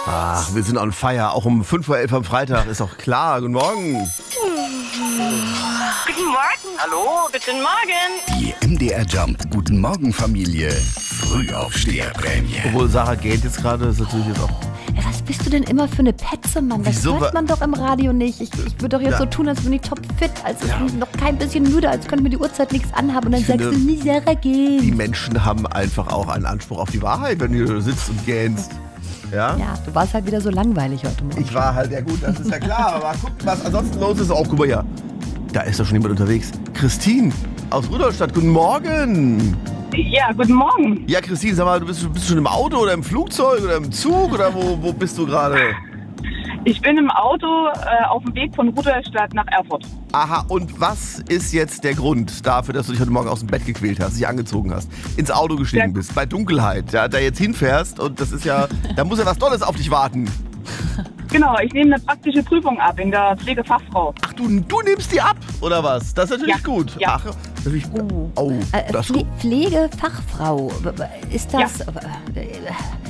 Ach, wir sind on fire. Auch um 5:11 Uhr am Freitag, ist doch klar. Guten Morgen. Guten Morgen. Hallo, guten Morgen. Die MDR Jump Guten Morgen Familie Frühaufsteherprämie. Obwohl Sarah geht jetzt gerade, ist natürlich jetzt auch... Was bist du denn immer für eine Petze, Mann? Das Wieso? hört man doch im Radio nicht. Ich würde doch jetzt so tun, als bin ich topfit, als ich bin noch kein bisschen müde, als könnte mir die Uhrzeit nichts anhaben. Und dann sagst du, nie Sarah Die gehen. Menschen haben einfach auch einen Anspruch auf die Wahrheit, wenn du sitzt und gähnst. Ja? Ja, du warst halt wieder so langweilig heute Morgen. Ich war halt, ja gut, das ist ja klar. Aber guck, was ansonsten los ist. Oh, guck mal hier. Da ist doch schon jemand unterwegs. Christine aus Rudolstadt, guten Morgen. Ja, guten Morgen. Ja, Christine, sag mal, bist du schon im Auto oder im Flugzeug oder im Zug oder wo bist du gerade? Ich bin im Auto auf dem Weg von Rudolstadt nach Erfurt. Aha, und was ist jetzt der Grund dafür, dass du dich heute Morgen aus dem Bett gequält hast, dich angezogen hast, ins Auto gestiegen bist, bei Dunkelheit, ja, da jetzt hinfährst und das ist ja, da muss ja was Tolles auf dich warten. Genau, ich nehme eine praktische Prüfung ab in der Pflegefachfrau. Ach, du nimmst die ab, oder was? Das ist natürlich Ja, gut. ja. Ach, natürlich, oh, das ist gut. Pflegefachfrau, ist das...